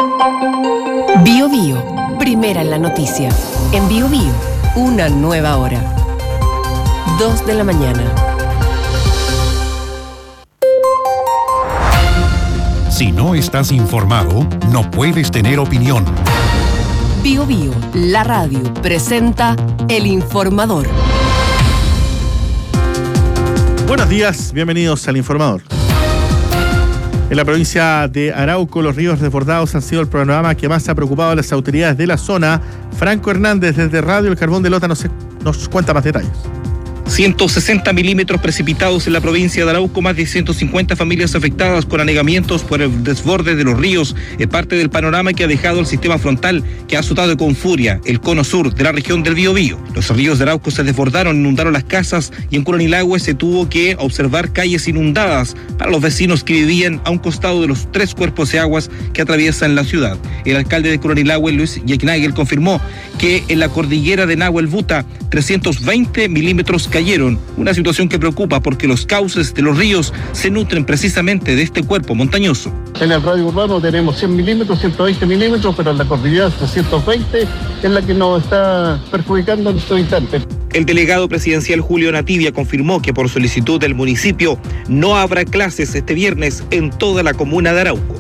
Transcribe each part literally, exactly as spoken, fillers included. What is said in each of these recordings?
Bio Bio, primera en la noticia. En Bio Bio, una nueva hora. Dos de la mañana. Si no estás informado, no puedes tener opinión. Bio Bio, la radio, presenta El Informador. Buenos días, bienvenidos al Informador. En la provincia de Arauco, los ríos desbordados han sido el panorama que más ha preocupado a las autoridades de la zona. Franco Hernández, desde Radio El Carbón de Lota, nos, nos cuenta más detalles. ciento sesenta milímetros precipitados en la provincia de Arauco, más de ciento cincuenta familias afectadas con anegamientos por el desborde de los ríos, es parte del panorama que ha dejado el sistema frontal que ha azotado con furia el cono sur de la región del Biobío. Los ríos de Arauco se desbordaron, inundaron las casas y en Curanilahue se tuvo que observar calles inundadas para los vecinos que vivían a un costado de los tres cuerpos de aguas que atraviesan la ciudad. El alcalde de Curanilahue, Luis Yecknagel, confirmó que en la cordillera de Nahuelbuta trescientos veinte milímetros cayeron, una situación que preocupa porque los cauces de los ríos se nutren precisamente de este cuerpo montañoso. En el radio urbano tenemos cien milímetros, ciento veinte milímetros, pero en la cordillera trescientos veinte es la que nos está perjudicando en estos instantes. El delegado presidencial Julio Nativia confirmó que por solicitud del municipio no habrá clases este viernes en toda la comuna de Arauco.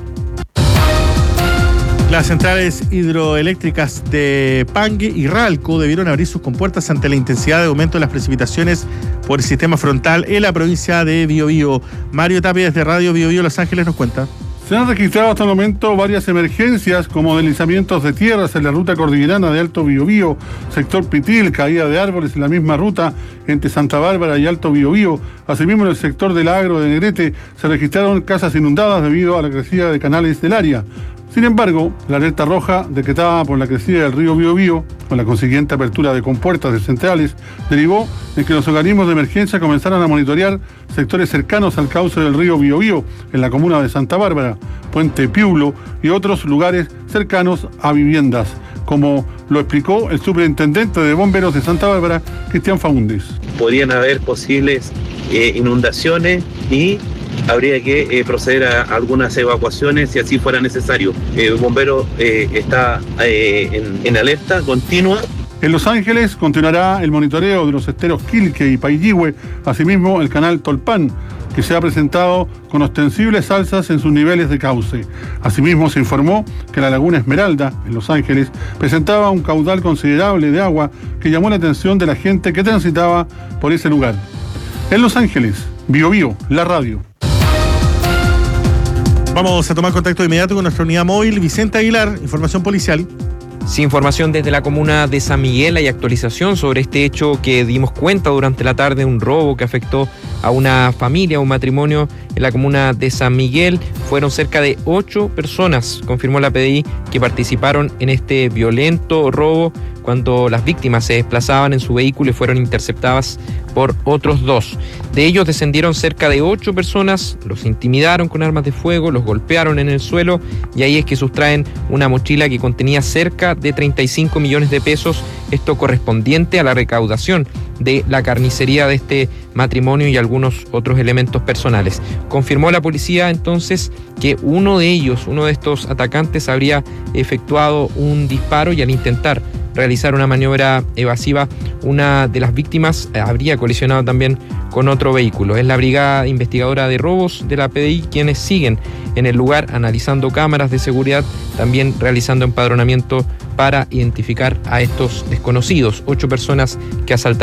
Las centrales hidroeléctricas de Pangue y Ralco debieron abrir sus compuertas ante la intensidad de aumento de las precipitaciones por el sistema frontal en la provincia de Biobío. Mario Tapia, desde Radio Biobío Los Ángeles, nos cuenta. Se han registrado hasta el momento varias emergencias como deslizamientos de tierras en la ruta cordillerana de Alto Biobío, sector Pitil, caída de árboles en la misma ruta entre Santa Bárbara y Alto Biobío. Asimismo, en el sector del Agro de Negrete se registraron casas inundadas debido a la crecida de canales del área. Sin embargo, la alerta roja decretada por la crecida del río Biobío, con la consiguiente apertura de compuertas de centrales, derivó en que los organismos de emergencia comenzaran a monitorear sectores cercanos al cauce del río Biobío, en la comuna de Santa Bárbara, Puente Piulo y otros lugares cercanos a viviendas, como lo explicó el superintendente de bomberos de Santa Bárbara, Cristian Faúndez. Podrían haber posibles eh, inundaciones y habría que eh, proceder a algunas evacuaciones si así fuera necesario. El bombero eh, está eh, en, en alerta continua. En Los Ángeles continuará el monitoreo de los esteros Quilque y Paillihue, asimismo el canal Tolpan, que se ha presentado con ostensibles alzas en sus niveles de cauce. Asimismo se informó que la laguna Esmeralda, en Los Ángeles, presentaba un caudal considerable de agua que llamó la atención de la gente que transitaba por ese lugar. En Los Ángeles, Biobío, la radio. Vamos a tomar contacto de inmediato con nuestra unidad móvil. Vicente Aguilar, información policial. Sí, información desde la comuna de San Miguel. Hay actualización sobre este hecho que dimos cuenta durante la tarde, un robo que afectó a una familia, un matrimonio en la comuna de San Miguel. Fueron cerca de ocho personas, confirmó la P D I, que participaron en este violento robo cuando las víctimas se desplazaban en su vehículo y fueron interceptadas por otros dos. De ellos descendieron cerca de ocho personas, los intimidaron con armas de fuego, los golpearon en el suelo y ahí es que sustraen una mochila que contenía cerca de treinta y cinco millones de pesos, esto correspondiente a la recaudación de la carnicería de este matrimonio y algunos otros elementos personales. Confirmó la policía entonces que uno de ellos, uno de estos atacantes, habría efectuado un disparo y al intentar realizar una maniobra evasiva, una de las víctimas habría colisionado también con otro vehículo. Es la Brigada Investigadora de Robos de la P D I quienes siguen en el lugar analizando cámaras de seguridad, también realizando empadronamiento para identificar a estos desconocidos, ocho personas que asaltaron